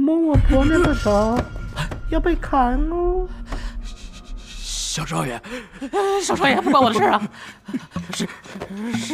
摸我婆娘的手，要被砍哦。 小少爷，小少爷，不关我的事啊！是